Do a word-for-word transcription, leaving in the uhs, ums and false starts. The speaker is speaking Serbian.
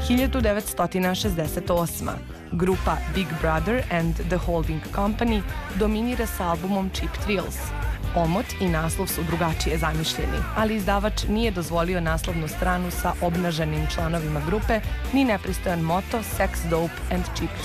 hiljadu devetsto šezdeset osma. Grupa Big Brother and the Holding Company dominira sa albumom Cheap Thrills. Omot i naslov su drugačije zamišljeni, ali izdavač nije dozvolio naslovnu stranu sa obnaženim članovima grupe ni nepristojan moto Sex, Dope and Cheap Thrills.